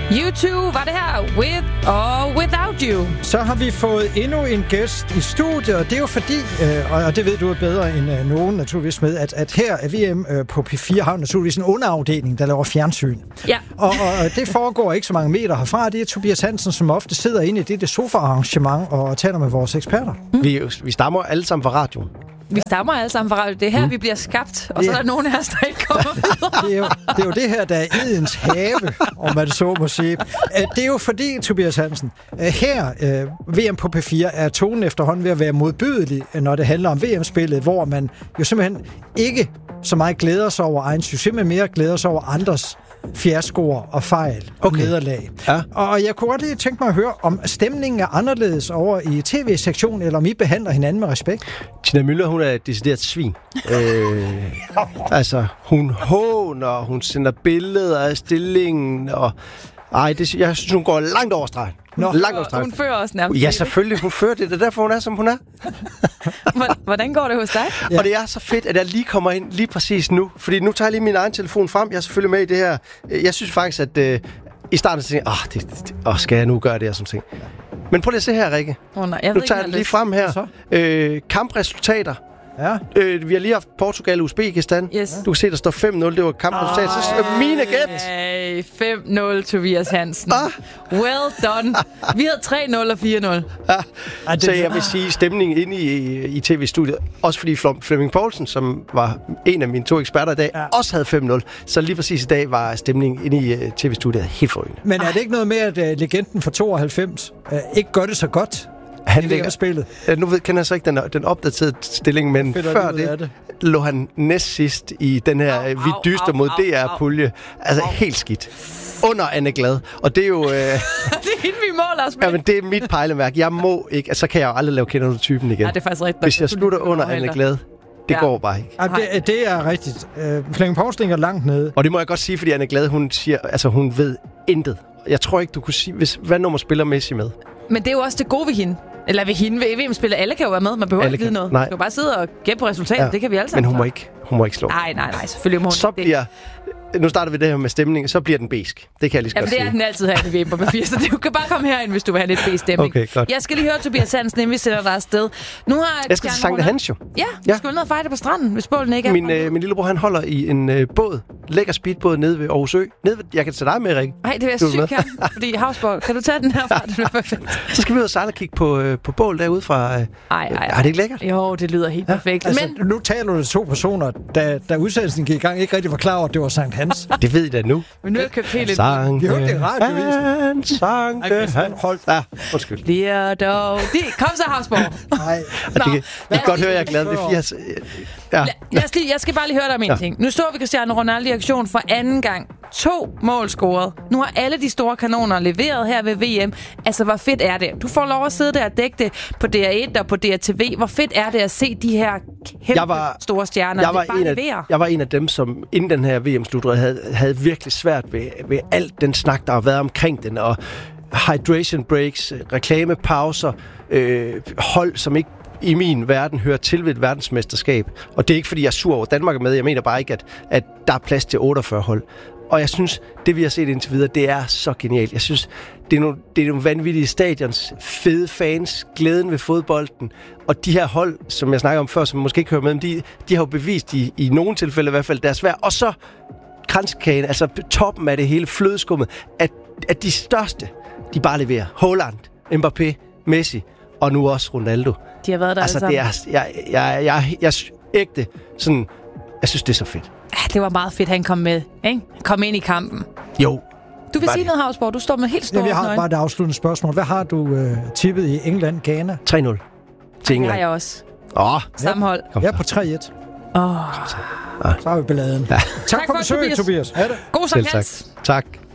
U2 var det her, With or Without You. Så har vi fået endnu en gæst i studiet, og det er jo fordi, og det ved du bedre end nogen naturligvis med, at her er VM på P4 har naturligvis en underafdeling, der laver fjernsyn. Ja. Og det foregår ikke så mange meter herfra. Det er Tobias Hansen, som ofte sidder inde i det sofa-arrangement og taler med vores eksperter. Vi stammer alle sammen fra radioen. Vi stammer alle sammen fra radio. Det er her, vi bliver skabt, og så er der nogen af os, der ikke kommer videre. Det er jo det her, der er Edens have, om man så må sige. Det er jo fordi, Tobias Hansen, her VM på P4 er tonen efterhånden ved at være modbydelig, når det handler om VM-spillet, hvor man jo simpelthen ikke så meget glæder sig over egen succes, men mere glæder sig over andres fiaskoer og fejl og nederlag. Ja. Og jeg kunne godt lige tænke mig at høre, om stemningen er anderledes over i tv-sektionen, eller om I behandler hinanden med respekt? Tina Müller, hun er et decideret svin. Altså, hun håner, hun sender billeder af stillingen, og jeg synes, hun går langt over stregen. Hun fører også nærmest. Ja, selvfølgelig. Hun fører det. Det er derfor, hun er, som hun er. Hvordan går det hos dig? Ja. Og det er så fedt, at jeg lige kommer ind lige præcis nu. Fordi nu tager jeg lige min egen telefon frem. Jeg er selvfølgelig med i det her. Jeg synes faktisk, at i starten tænkte jeg, skal jeg nu gøre det her som ting? Men prøv lige at se her, Rikke. Nu tager jeg det lige frem her. Kampresultater. Ja. Vi har lige haft Portugal og Uzbekistan. Yes. Du kan se, der står 5-0. Det var kampresultat. Så mine gæt. 5-0, Tobias Hansen. Well done. Vi havde 3-0 og 4-0. Så jeg vil sige, stemningen inde i tv-studiet, også fordi Flemming Poulsen, som var en af mine 2 eksperter i dag, også havde 5-0. Så lige præcis i dag var stemningen inde i tv-studiet helt forrygende. Men er det ikke noget med, at legenden fra 92 ikke gør det så godt? Han ligger spillet. Nu kender jeg så ikke den opdaterede stilling, men før det lå han næst sidst i den her Vi dyster mod DR-pulje. Altså helt skidt. Under Anne Glad. Og det er jo... det er hende, vi måler os med. Ja, men det er mit pejlemærke. Jeg må ikke... Altså, så kan jeg jo aldrig lave kender du typen igen. Ja, det er faktisk rigtigt. Hvis jeg slutter under Anne Glad, det går bare ikke. Ja, det er rigtigt. Flemming Poulsen ligger langt nede. Og det må jeg godt sige, fordi Anne Glad, hun siger... Altså, hun ved intet. Jeg tror ikke, du kunne sige... Hvad nummer spiller Messi med? Men det er jo også det gode ved hende. Eller ved hende. Ved VM-spiller, alle kan jo være med. Man behøver ikke vide noget. Man kan jo bare sidde og gætte på resultatet. Ja. Det kan vi alle sammen. Men hun må ikke slå. Nej. Selvfølgelig må hun så bliver... Nu starter vi det her med stemning, så bliver den besk. Det kan jeg lige godt sige. Det er den altid her i VM på P4, så du kan bare komme herind, hvis du vil have lidt B-stemning. Okay, godt. Jeg skal lige høre Tobias Hansen, inden vi sætter dig afsted. Jeg skal til Sankt Hans jo. Ja, du skal ned og fejre det på stranden, hvis bålen ikke er. Min lillebror, han holder i en båd. Lækker speedbåd nede ved Aarhus Ø. Jeg kan tage dig med, Rikke. Nej, det vil jeg sygt gerne. Fordi Havsborg, kan du tage den herfra? Det bliver perfekt. Så skal vi ud og sejle og kigge på bål derude fra... Er det ikke lækkert? Jo, det lyder helt perfekt. Altså, men nu taler du til 2 personer, da udsendelsen gik i gang, ikke rigtig var klar over, at det var Sankt Hans. Det ved I da nu. Men nu har jeg købt helt lidt. Vi hørte det radiovis. Sankt Hans. Hold da. Undskyld. Bliver dog... Kom så, Havsborg. Nej. Det kan godt høre, jeg er glad. Jeg skal bare lige høre dig om en ting. Nu står vi Cristiano Ronaldo i aktion for anden gang. 2 mål scoret. Nu har alle de store kanoner leveret her ved VM. Altså, hvor fedt er det? Du får lov at sidde der og dække det på DR1 og på DRTV. Hvor fedt er det at se de her kæmpe store stjerner? Jeg var en af dem, som inden den her VM-slutrunde havde virkelig svært ved alt den snak, der har været omkring den. Og hydration breaks, reklamepauser, hold, som ikke i min verden hører til ved et verdensmesterskab. Og det er ikke, fordi jeg er sur over Danmark er med. Jeg mener bare ikke, at der er plads til 48 hold. Og jeg synes, det vi har set indtil videre, det er så genialt. Jeg synes, det er nogle vanvittige stadions, fede fans, glæden ved fodbolden. Og de her hold, som jeg snakker om før, som måske ikke hører med, de har jo bevist i nogle tilfælde i hvert fald deres værd. Og så kranskagen, altså toppen af det hele, flødeskummet, at de største, de bare leverer. Haaland, Mbappé, Messi og nu også Ronaldo. De har været der altså. Jeg ægte sådan, jeg synes det er så fedt. Ja, det var meget fedt, han kom med, ikke? Kom ind i kampen. Jo. Du vil sige noget, Havsborg. Du står med helt store øjne. Jeg har bare et afsluttende spørgsmål. Hvad har du tippet i England, Ghana? 3-0 til England. Det har jeg også. Sammenhold. Jeg er på 3-1. Så har vi balladen. Ja. Tak for besøget, Tobias. God Sankt Hans. Tak.